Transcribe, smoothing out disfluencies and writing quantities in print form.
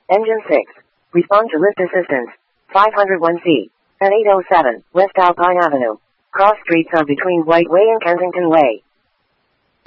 Engine 6. Respond to lift assistance. 501C. At 807 West Alpine Avenue. Cross streets are between White Way and Kensington Way.